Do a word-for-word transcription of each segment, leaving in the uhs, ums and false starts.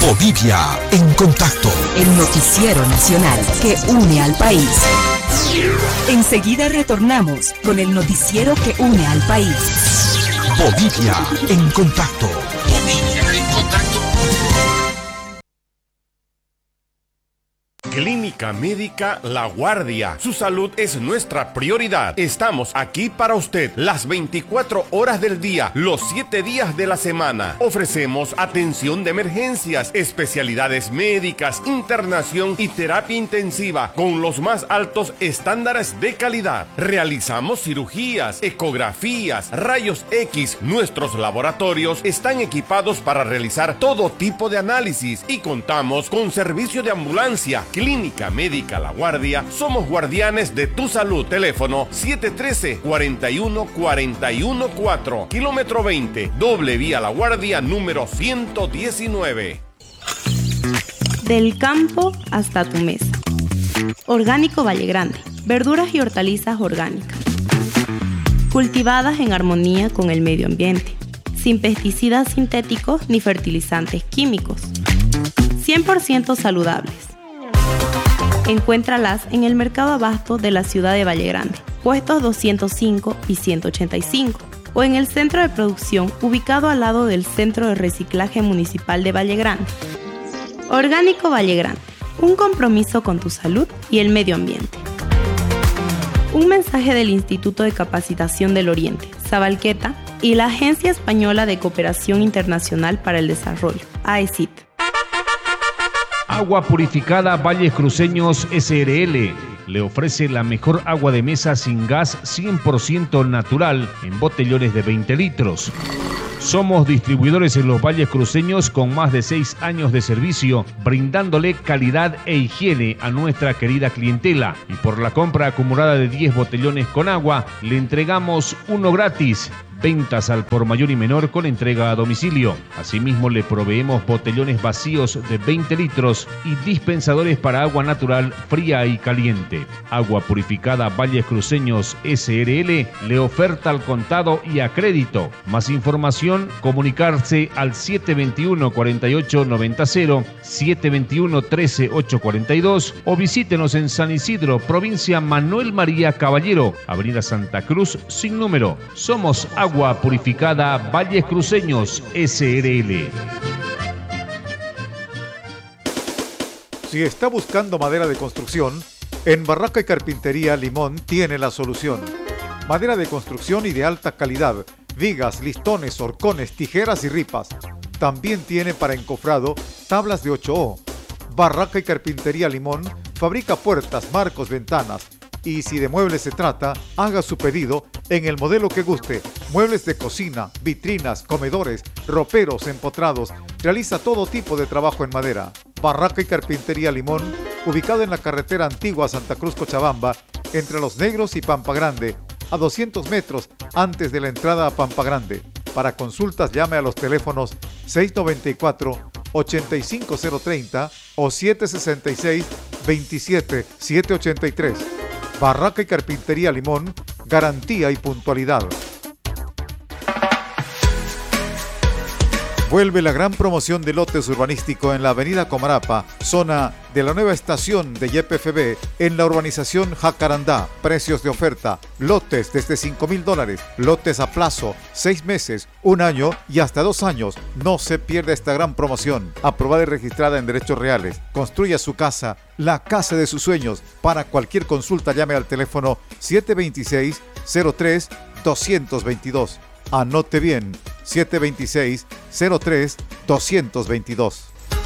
Bolivia en contacto. El noticiero nacional que une al país. Enseguida retornamos con el noticiero que une al país. Bolivia en contacto. Bolivia en contacto. Clínica Médica La Guardia. Su salud es nuestra prioridad. Estamos aquí para usted las veinticuatro horas del día, los siete días de la semana. Ofrecemos atención de emergencias, especialidades médicas, internación y terapia intensiva con los más altos estándares de calidad. Realizamos cirugías, ecografías, rayos X. Nuestros laboratorios están equipados para realizar todo tipo de análisis y contamos con servicio de ambulancia. Clínica Médica La Guardia, somos guardianes de tu salud. Teléfono siete uno tres, cuatro uno cuatro uno cuatro, kilómetro veinte, doble vía La Guardia número ciento diecinueve. Del campo hasta tu mesa. Orgánico Valle Grande, verduras y hortalizas orgánicas, cultivadas en armonía con el medio ambiente, sin pesticidas sintéticos ni fertilizantes químicos, cien por ciento saludables. Encuéntralas en el Mercado Abasto de la ciudad de Valle Grande, puestos doscientos cinco y ciento ochenta y cinco, o en el centro de producción ubicado al lado del Centro de Reciclaje Municipal de Valle Grande. Orgánico Valle Grande, un compromiso con tu salud y el medio ambiente. Un mensaje del Instituto de Capacitación del Oriente, Sabalqueta, y la Agencia Española de Cooperación Internacional para el Desarrollo, A E C I T. Agua Purificada Valles Cruceños S R L le ofrece la mejor agua de mesa sin gas cien por ciento natural en botellones de veinte litros. Somos distribuidores en los Valles Cruceños con más de seis años de servicio, brindándole calidad e higiene a nuestra querida clientela. Y por la compra acumulada de diez botellones con agua, le entregamos uno gratis. Ventas al por mayor y menor con entrega a domicilio. Asimismo, le proveemos botellones vacíos de veinte litros y dispensadores para agua natural fría y caliente. Agua Purificada Valles Cruceños S R L le oferta al contado y a crédito. Más información, comunicarse al siete dos uno, cuatro ocho nueve cero, siete dos uno, trece, ochocientos cuarenta y dos o visítenos en San Isidro, provincia Manuel María Caballero, Avenida Santa Cruz, sin número. Somos Agua Agua Purificada Valles Cruceños S R L. Si está buscando madera de construcción, en Barraca y Carpintería Limón tiene la solución. Madera de construcción y de alta calidad, vigas, listones, horcones, tijeras y ripas. También tiene para encofrado tablas de ocho O. Barraca y Carpintería Limón fabrica puertas, marcos, ventanas. Y si de muebles se trata, haga su pedido en el modelo que guste. Muebles de cocina, vitrinas, comedores, roperos, empotrados. Realiza todo tipo de trabajo en madera. Barraca y Carpintería Limón, ubicado en la carretera antigua Santa Cruz Cochabamba, entre Los Negros y Pampa Grande, a doscientos metros antes de la entrada a Pampa Grande. Para consultas llame a los teléfonos seis nueve cuatro, ocho cinco cero tres cero o siete seis seis, veintisiete, setecientos ochenta y tres. Barraca y Carpintería Limón, garantía y puntualidad. Vuelve la gran promoción de lotes urbanístico en la avenida Comarapa, zona de la nueva estación de Y P F B, en la urbanización Jacarandá. Precios de oferta, lotes desde cinco mil dólares, lotes a plazo, seis meses, un año y hasta dos años. No se pierda esta gran promoción, aprobada y registrada en derechos reales. Construya su casa, la casa de sus sueños. Para cualquier consulta llame al teléfono siete dos seis, cero tres, dos dos dos. Anote bien, siete dos seis, cero tres, dos dos dos.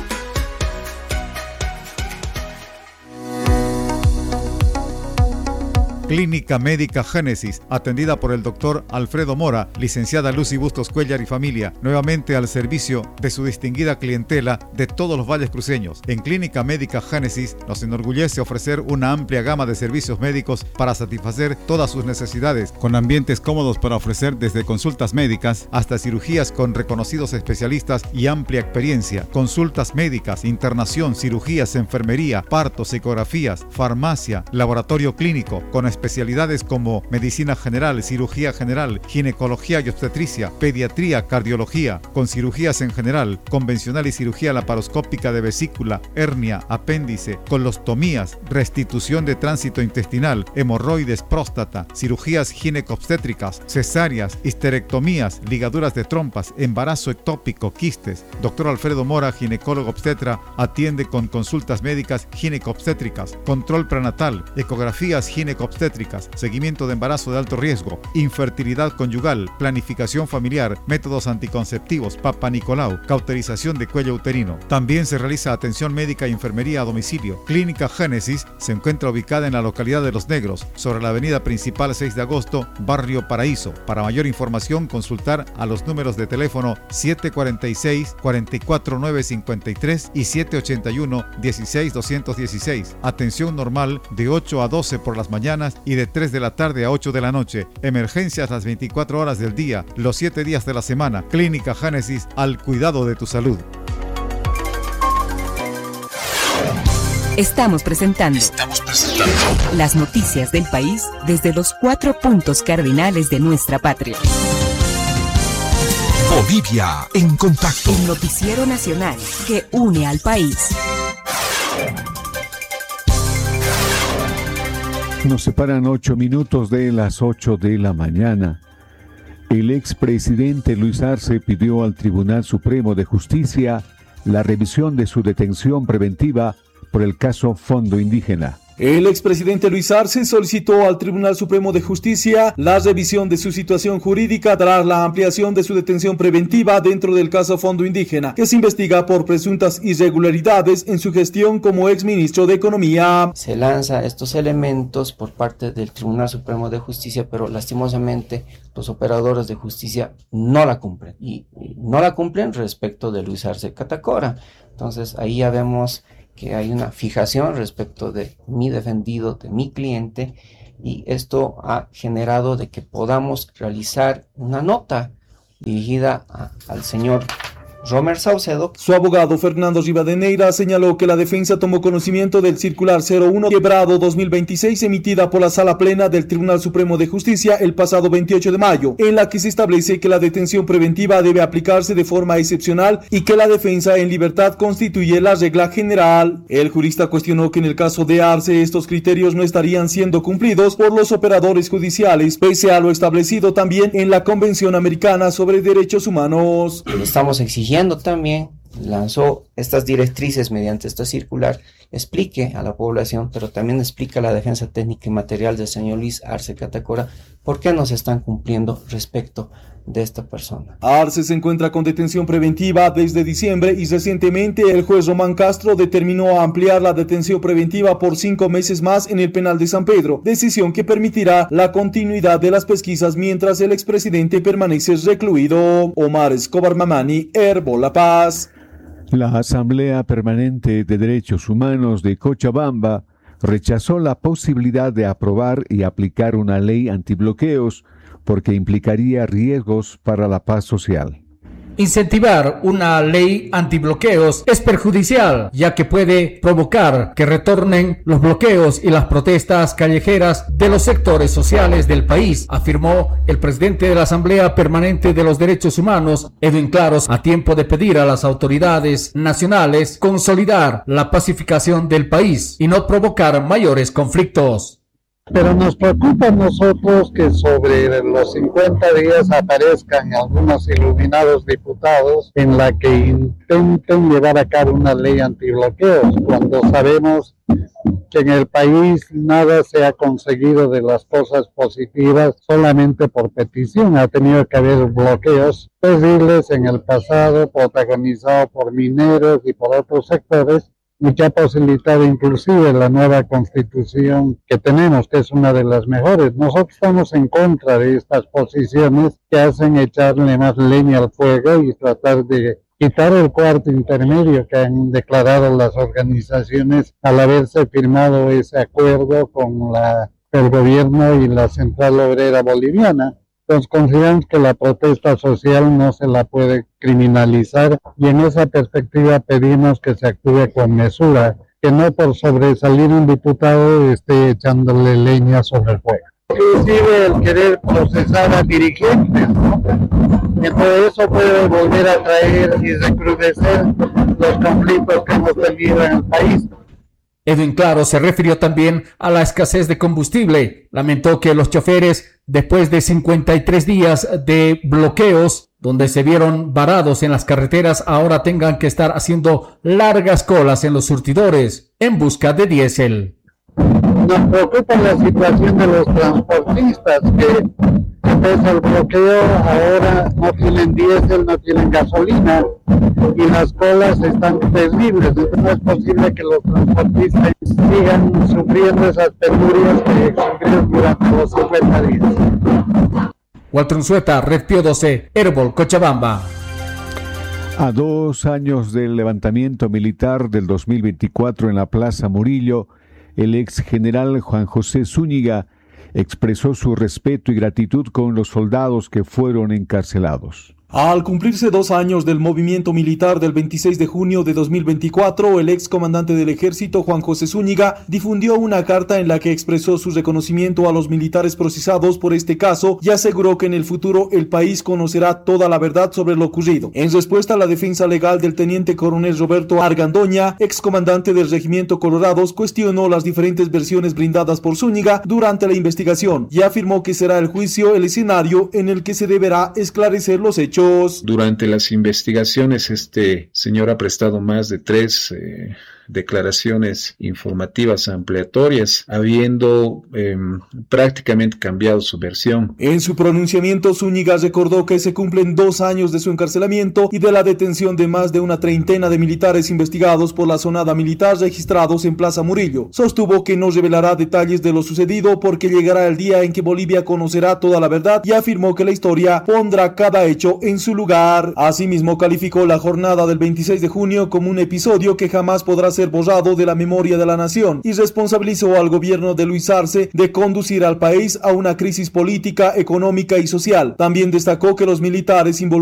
Clínica Médica Génesis, atendida por el doctor Alfredo Mora, licenciada Lucy Bustos Cuellar y familia, nuevamente al servicio de su distinguida clientela de todos los valles cruceños. En Clínica Médica Génesis nos enorgullece ofrecer una amplia gama de servicios médicos para satisfacer todas sus necesidades, con ambientes cómodos para ofrecer desde consultas médicas hasta cirugías con reconocidos especialistas y amplia experiencia, consultas médicas, internación, cirugías, enfermería, partos, ecografías, farmacia, laboratorio clínico, con especialidades como medicina general, cirugía general, ginecología y obstetricia, pediatría, cardiología, con cirugías en general, convencional y cirugía laparoscópica de vesícula, hernia, apéndice, colostomías, restitución de tránsito intestinal, hemorroides, próstata, cirugías ginecobstétricas, cesáreas, histerectomías, ligaduras de trompas, embarazo ectópico, quistes. Doctor Alfredo Mora, ginecólogo obstetra, atiende con consultas médicas ginecobstétricas, control prenatal, ecografías ginecobstétricas, seguimiento de embarazo de alto riesgo, infertilidad conyugal, planificación familiar, métodos anticonceptivos, Papa Nicolau, cauterización de cuello uterino. También se realiza atención médica y enfermería a domicilio. Clínica Génesis se encuentra ubicada en la localidad de Los Negros, sobre la avenida principal seis de agosto, Barrio Paraíso. Para mayor información, consultar a los números de teléfono siete cuatro seis, cuatro cuatro nueve cinco tres y siete ocho uno, uno seis dos uno seis. Atención normal de ocho a doce por las mañanas y de tres de la tarde a ocho de la noche. Emergencias las veinticuatro horas del día, los siete días de la semana. Clínica Génesis, al cuidado de tu salud. Estamos presentando, Estamos presentando las noticias del país desde los cuatro puntos cardinales de nuestra patria. Bolivia en contacto. El noticiero nacional que une al país. Nos separan ocho minutos de las ocho de la mañana. El expresidente Luis Arce pidió al Tribunal Supremo de Justicia la revisión de su detención preventiva por el caso Fondo Indígena. El expresidente Luis Arce solicitó al Tribunal Supremo de Justicia la revisión de su situación jurídica tras la ampliación de su detención preventiva dentro del caso Fondo Indígena, que se investiga por presuntas irregularidades en su gestión como exministro de Economía. Se lanza estos elementos por parte del Tribunal Supremo de Justicia, pero lastimosamente los operadores de justicia no la cumplen, y no la cumplen respecto de Luis Arce Catacora. Entonces ahí ya vemos que hay una fijación respecto de mi defendido, de mi cliente, y esto ha generado de que podamos realizar una nota dirigida a, al señor Romer Saucedo. Su abogado Fernando Rivadeneira señaló que la defensa tomó conocimiento del circular cero uno quebrado dos mil veintiséis emitida por la Sala Plena del Tribunal Supremo de Justicia el pasado veintiocho de mayo, en la que se establece que la detención preventiva debe aplicarse de forma excepcional y que la defensa en libertad constituye la regla general. El jurista cuestionó que en el caso de Arce estos criterios no estarían siendo cumplidos por los operadores judiciales, pese a lo establecido también en la Convención Americana sobre Derechos Humanos. Estamos exigiendo también, lanzó estas directrices mediante esta circular, explique a la población, pero también explica a la defensa técnica y material del señor Luis Arce Catacora por qué no se están cumpliendo respecto de esta persona. Arce se encuentra con detención preventiva desde diciembre y recientemente el juez Román Castro determinó ampliar la detención preventiva por cinco meses más en el penal de San Pedro, decisión que permitirá la continuidad de las pesquisas mientras el expresidente permanece recluido. Omar Escobar Mamani, Herbo La Paz. La Asamblea Permanente de Derechos Humanos de Cochabamba rechazó la posibilidad de aprobar y aplicar una ley antibloqueos porque implicaría riesgos para la paz social. Incentivar una ley antibloqueos es perjudicial, ya que puede provocar que retornen los bloqueos y las protestas callejeras de los sectores sociales del país, afirmó el presidente de la Asamblea Permanente de los Derechos Humanos, Edwin Claros, a tiempo de pedir a las autoridades nacionales consolidar la pacificación del país y no provocar mayores conflictos. Pero nos preocupa a nosotros que sobre los cincuenta días aparezcan algunos iluminados diputados en la que intenten llevar a cabo una ley antibloqueos, cuando sabemos que en el país nada se ha conseguido de las cosas positivas solamente por petición. Ha tenido que haber bloqueos terribles en el pasado, protagonizados por mineros y por otros sectores, y que ha posibilitado inclusive la nueva constitución que tenemos, que es una de las mejores. Nosotros estamos en contra de estas posiciones que hacen echarle más leña al fuego y tratar de quitar el cuarto intermedio que han declarado las organizaciones al haberse firmado ese acuerdo con la, el gobierno y la Central Obrera Boliviana. Entonces consideramos que la protesta social no se la puede criminalizar y en esa perspectiva pedimos que se actúe con mesura, que no por sobresalir un diputado esté echándole leña sobre el fuego. Inclusive el querer procesar a dirigentes, ¿no? Y todo eso puede volver a traer y recrudecer los conflictos que hemos tenido en el país. Edwin Claro se refirió también a la escasez de combustible. Lamentó que los choferes, después de cincuenta y tres días de bloqueos, donde se vieron varados en las carreteras, ahora tengan que estar haciendo largas colas en los surtidores en busca de diésel. Nos preocupa la situación de los transportistas que, pese al bloqueo, ahora no tienen diésel, no tienen gasolina y las colas están terribles. Entonces no es posible que los transportistas sigan sufriendo esas penurias que sufrieron durante los cincuenta días. Walter Unzueta, Red Pío doce, Herbol, Cochabamba. A dos años del levantamiento militar del dos mil veinticuatro en la Plaza Murillo, el ex general Juan José Zúñiga expresó su respeto y gratitud con los soldados que fueron encarcelados. Al cumplirse dos años del movimiento militar del veintiséis de junio de dos mil veinticuatro, el ex comandante del ejército, Juan José Zúñiga, difundió una carta en la que expresó su reconocimiento a los militares procesados por este caso y aseguró que en el futuro el país conocerá toda la verdad sobre lo ocurrido. En respuesta, la defensa legal del teniente coronel Roberto Argandoña, ex comandante del Regimiento Colorados, cuestionó las diferentes versiones brindadas por Zúñiga durante la investigación y afirmó que será el juicio el escenario en el que se deberá esclarecer los hechos. Durante las investigaciones, este señor ha prestado más de tres eh, declaraciones informativas ampliatorias, habiendo eh, prácticamente cambiado su versión. En su pronunciamiento, Zúñiga recordó que se cumplen dos años de su encarcelamiento y de la detención de más de una treintena de militares investigados por la zonada militar registrados en Plaza Murillo. Sostuvo que no revelará detalles de lo sucedido porque llegará el día en que Bolivia conocerá toda la verdad y afirmó que la historia pondrá cada hecho en su lugar. Asimismo, calificó la jornada del veintiséis de junio como un episodio que jamás podrá ser borrado de la memoria de la nación y responsabilizó al gobierno de Luis Arce de conducir al país a una crisis política, económica y social. También destacó que los militares involucrados